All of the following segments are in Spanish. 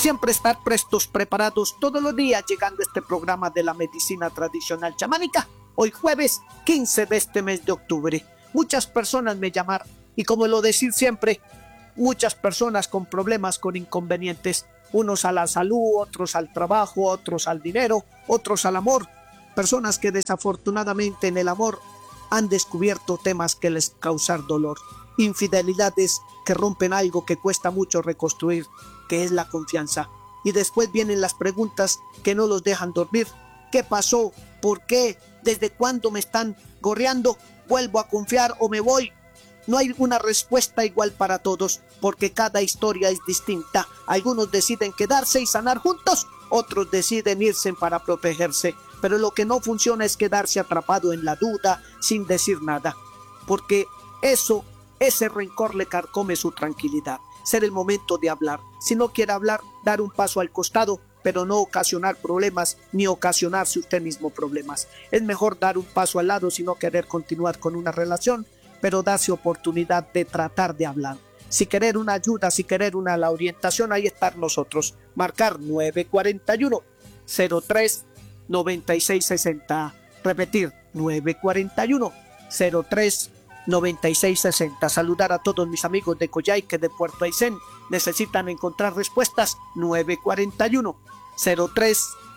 Siempre estar prestos, preparados todos los días, llegando a este programa de la medicina tradicional chamánica. Hoy jueves 15 de este mes de octubre. Muchas personas me llamaron y, como lo decir siempre, muchas personas con problemas, con inconvenientes. Unos a la salud, otros al trabajo, otros al dinero, otros al amor. Personas que desafortunadamente en el amor han descubierto temas que les causan dolor. Infidelidades que rompen algo que cuesta mucho reconstruir, que es la confianza. Y después vienen las preguntas que no los dejan dormir. ¿Qué pasó? ¿Por qué? ¿Desde cuándo me están gorreando? ¿Vuelvo a confiar o me voy? No hay una respuesta igual para todos, porque cada historia es distinta. Algunos deciden quedarse y sanar juntos, otros deciden irse para protegerse. Pero lo que no funciona es quedarse atrapado en la duda sin decir nada, porque ese rencor le carcome su tranquilidad. Ser el momento de hablar. Si no quiere hablar, dar un paso al costado, pero no ocasionar problemas ni ocasionarse usted mismo problemas. Es mejor dar un paso al lado si no querer continuar con una relación, pero darse oportunidad de tratar de hablar. Si querer una ayuda, si querer la orientación, ahí están nosotros. Marcar 941 03 9660. Repetir 941 03 9660. Saludar a todos mis amigos de Coyhaique, de Puerto Aysén. Necesitan encontrar respuestas. 941 03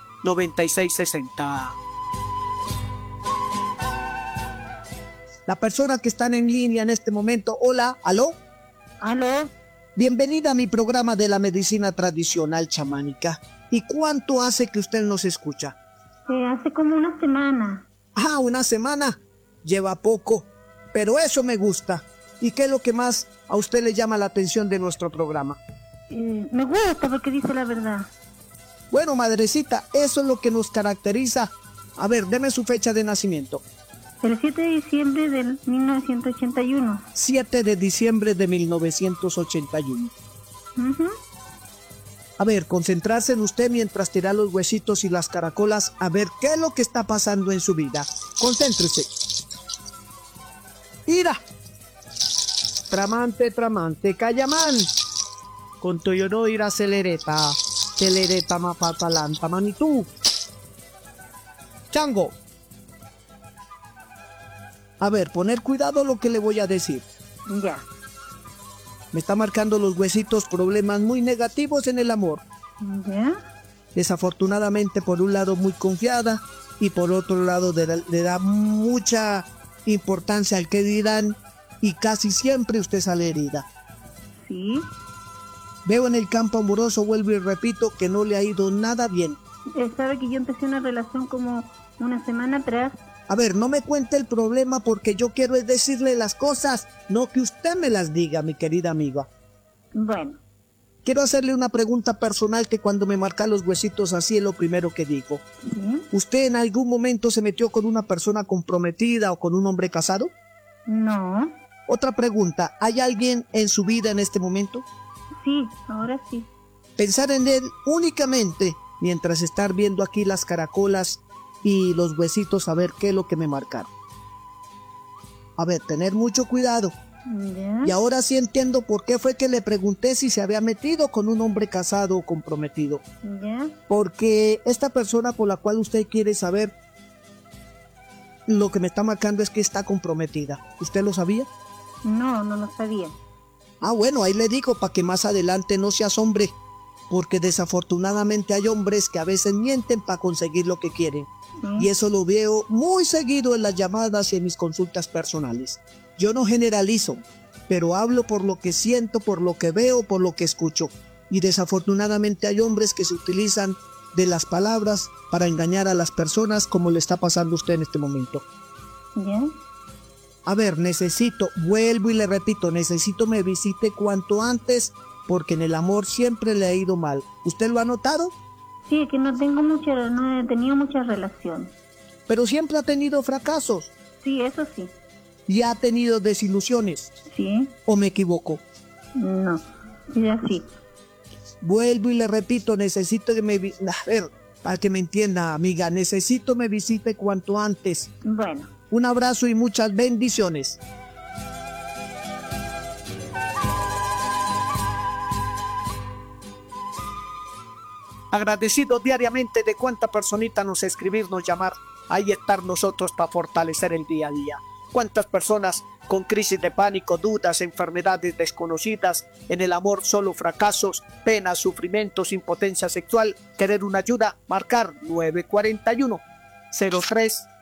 9660. La persona que están en línea en este momento. Hola, ¿aló? ¿Aló? Bienvenida a mi programa de la medicina tradicional chamánica. ¿Y cuánto hace que usted nos escucha? Hace como una semana. Ah, una semana. Lleva poco, pero eso me gusta. ¿Y qué es lo que más a usted le llama la atención de nuestro programa? Me gusta porque dice la verdad. Bueno, madrecita, eso es lo que nos caracteriza. A ver, deme su fecha de nacimiento. El 7 de diciembre del 1981. 7 de diciembre de 1981. A ver, concentrarse en usted mientras tira los huesitos y las caracolas, a ver qué es lo que está pasando en su vida. Concéntrese. ¡Ira! Tramante, tramante, cayamán. Con tuyo no irá celereta mapatalanta, manitú. Chango. A ver, poner cuidado lo que le voy a decir. Ya. Me está marcando los huesitos problemas muy negativos en el amor. ¿Ya? Desafortunadamente, por un lado muy confiada y por otro lado le da mucha importancia al que dirán y casi siempre usted sale herida. Sí. Veo en el campo amoroso, vuelvo y repito, que no le ha ido nada bien. Sabe que yo empecé una relación como una semana atrás. A ver, no me cuente el problema porque yo quiero es decirle las cosas, no que usted me las diga, mi querida amiga. Bueno. Quiero hacerle una pregunta personal que cuando me marca los huesitos así es lo primero que digo. ¿Sí? ¿Usted en algún momento se metió con una persona comprometida o con un hombre casado? No. Otra pregunta, ¿hay alguien en su vida en este momento? Sí, ahora sí. Pensar en él únicamente mientras estar viendo aquí las caracolas y los huesitos, a ver qué es lo que me marcaron. A ver, tener mucho cuidado. ¿Ya? Y ahora sí entiendo por qué fue que le pregunté si se había metido con un hombre casado o comprometido. ¿Ya? Porque esta persona por la cual usted quiere saber, lo que me está marcando es que está comprometida. ¿Usted lo sabía? No, no lo sabía. Ah, bueno, ahí le digo para que más adelante no se asombre. Porque desafortunadamente hay hombres que a veces mienten para conseguir lo que quieren. ¿Sí? Y eso lo veo muy seguido en las llamadas y en mis consultas personales. Yo no generalizo, pero hablo por lo que siento, por lo que veo, por lo que escucho. Y desafortunadamente hay hombres que se utilizan de las palabras para engañar a las personas, como le está pasando a usted en este momento. ¿Ya? A ver, vuelvo y le repito, necesito me visite cuanto antes, porque en el amor siempre le ha ido mal. ¿Usted lo ha notado? Sí, que no he tenido muchas relaciones. Pero siempre ha tenido fracasos. Sí, eso sí. Y ha tenido desilusiones. Sí. ¿O me equivoco? No, es así. Vuelvo y le repito, necesito que me... A ver, para que me entienda, amiga, necesito me visite cuanto antes. Bueno. Un abrazo y muchas bendiciones. Agradecido diariamente de cuánta personita nos escribir, nos llamar. Ahí estar nosotros para fortalecer el día a día. Cuántas personas con crisis de pánico, dudas, enfermedades desconocidas, en el amor solo fracasos, penas, sufrimientos, impotencia sexual, querer una ayuda, marcar 941 03